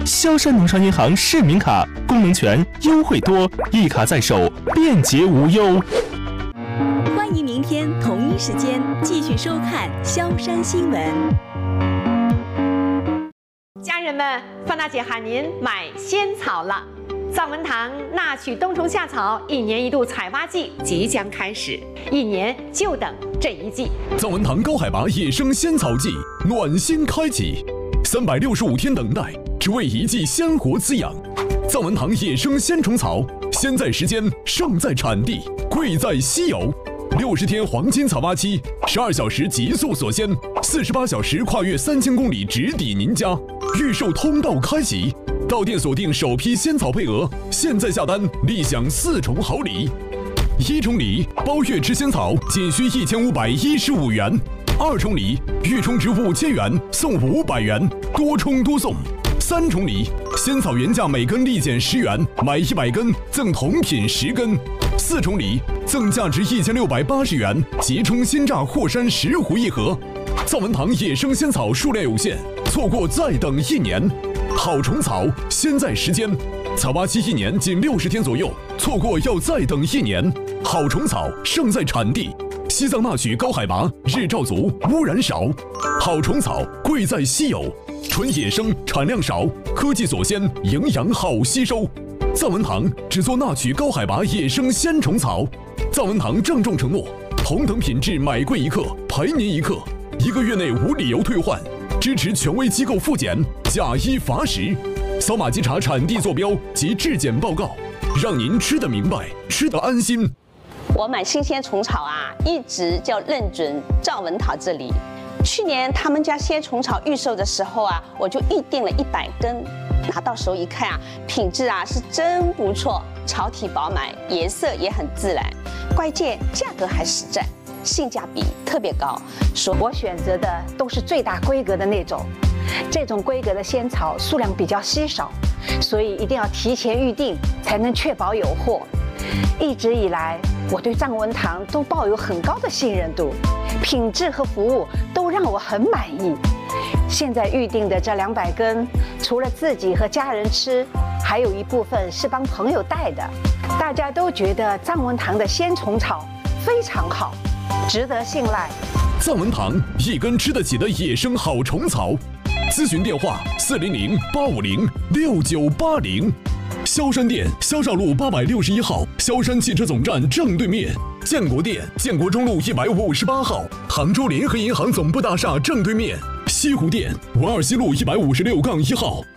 萧山农商银行市民卡，功能全，优惠多，一卡在手，便捷无忧。 欢迎明天同一时间继续收看萧山新闻。 家人们，范大姐喊您买仙草了。藏文堂纳曲冬虫夏草1年1度采挖季即将开始，1年就等这一季。 藏文堂高海拔野生仙草季暖心开启，365天等待，只为一季鲜活滋养。藏文堂野生鲜虫草，鲜在时间，胜在产地，贵在稀有。60天黄金采挖期，12小时极速锁鲜，48小时跨越3000公里直抵您家。预售通道开启，到店锁定首批仙草配额，现在下单立享4重好礼。1重礼，包月吃仙草仅需1515元；2重礼，预充值5000元送500元，多充多送。3重礼，仙草原价每根立减10元，买100根赠同品10根。4重礼，赠价值1680元即充鲜榨霍山10壶1盒。藏文堂野生仙草数量有限，错过再等1年。好虫草，鲜在时间，采挖期1年仅60天左右，错过要再等1年。好虫草，胜在产地。西藏纳曲高海拔，日照足，污染少。好虫草，贵在稀有，纯野生，产量少，科技锁鲜，营养好吸收。藏文堂只做纳曲高海拔野生鲜虫草。藏文堂郑重承诺，同等品质买贵1克，赔您1克，1个月内无理由退换，支持权威机构复检，假一罚10。扫码稽查产地坐标及质检报告，让您吃得明白，吃得安心。 我买新鲜虫草啊，一直就认准藏文堂这里。去年他们家鲜虫草预售的时候啊，我就预定了100根，拿到手一看啊，品质啊是真不错，草体饱满，颜色也很自然，关键价格还实在，性价比特别高。 我选择的都是最大规格的那种，这种规格的仙草数量比较稀少，所以一定要提前预定，才能确保有货。一直以来，我对藏文堂都抱有很高的信任度，品质和服务都让我很满意。现在预定的这200根，除了自己和家人吃，还有一部分是帮朋友带的。大家都觉得藏文堂的鲜虫草非常好，值得信赖。 藏文堂1根吃得起的野生好虫草，咨询电话400-850-6980。萧山店，萧绍路861号，萧山汽车总站正对面；建国店，建国中路158号，杭州联合银行总部大厦正对面；西湖店，文二西路156-1号，